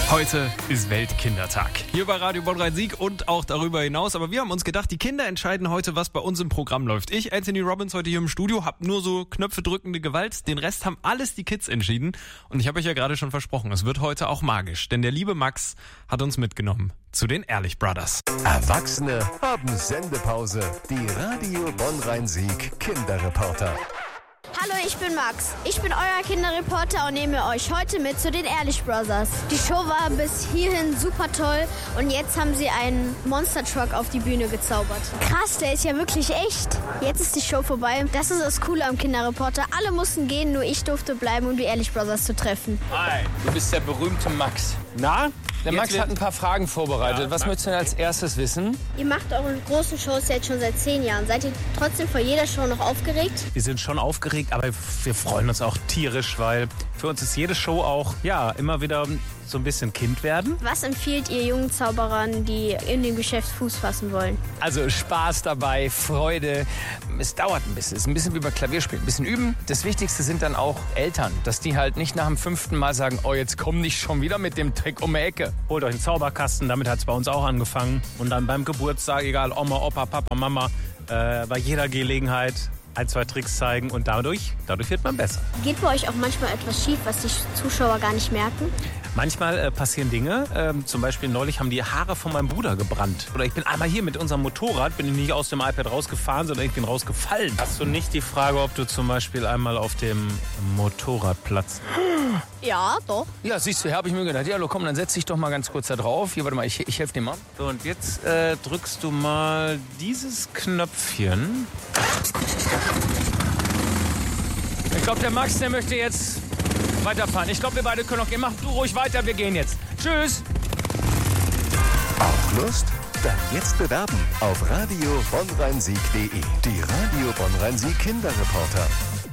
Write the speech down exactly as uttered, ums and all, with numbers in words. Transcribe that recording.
Heute ist Weltkindertag. Hier bei Radio Bonn-Rhein-Sieg und auch darüber hinaus. Aber wir haben uns gedacht, die Kinder entscheiden heute, was bei uns im Programm läuft. Ich, Anthony Robbins, heute hier im Studio, habe nur so Knöpfe drückende Gewalt. Den Rest haben alles die Kids entschieden. Und ich habe euch ja gerade schon versprochen, es wird heute auch magisch. Denn der liebe Max hat uns mitgenommen zu den Ehrlich Brothers. Erwachsene haben Sendepause. Die Radio Bonn-Rhein-Sieg Kinderreporter. Hallo, ich bin Max. Ich bin euer Kinderreporter und nehme euch heute mit zu den Ehrlich Brothers. Die Show war bis hierhin super toll und jetzt haben sie einen Monster Truck auf die Bühne gezaubert. Krass, der ist ja wirklich echt. Jetzt ist die Show vorbei. Das ist das Coole am Kinderreporter. Alle mussten gehen, nur ich durfte bleiben, um die Ehrlich Brothers zu treffen. Hi, du bist der berühmte Max. Na? Der Max Jetzt hat ein paar Fragen vorbereitet. Ja, Was möchtest du denn als erstes wissen? Ihr macht eure großen Shows jetzt schon seit zehn Jahren. Seid ihr trotzdem vor jeder Show noch aufgeregt? Wir sind schon aufgeregt, aber wir freuen uns auch tierisch, weil für uns ist jede Show auch, ja, immer wieder so ein bisschen Kind werden. Was empfiehlt ihr jungen Zauberern, die in dem Geschäft Fuß fassen wollen? Also Spaß dabei, Freude. Es dauert ein bisschen. Es ist ein bisschen wie beim Klavierspielen. Ein bisschen üben. Das Wichtigste sind dann auch Eltern. Dass die halt nicht nach dem fünften Mal sagen, oh, jetzt komm nicht schon wieder mit dem Trick um die Ecke. Holt euch einen Zauberkasten, damit hat es bei uns auch angefangen. Und dann beim Geburtstag, egal Oma, Opa, Papa, Mama, äh, bei jeder Gelegenheit ein, zwei Tricks zeigen und dadurch, dadurch wird man besser. Geht bei euch auch manchmal etwas schief, was die Zuschauer gar nicht merken? Manchmal äh, passieren Dinge, ähm, zum Beispiel neulich haben die Haare von meinem Bruder gebrannt. Oder ich bin einmal hier mit unserem Motorrad, bin ich nicht aus dem iPad rausgefahren, sondern ich bin rausgefallen. Hast du nicht die Frage, ob du zum Beispiel einmal auf dem Motorradplatz... Ja, doch. Ja, siehst du, habe ich mir gedacht. Ja, komm, dann setz dich doch mal ganz kurz da drauf. Hier, warte mal, ich, ich helfe dir mal. So, und jetzt äh, drückst du mal dieses Knöpfchen. Ich glaube, der Max, der möchte jetzt weiterfahren. Ich glaube, wir beide können noch gehen. Mach du ruhig weiter, wir gehen jetzt. Tschüss. Auch Lust? Dann jetzt bewerben auf radio bonn rhein sieg punkt de. Die Radio Bonn-Rhein-Sieg Kinderreporter.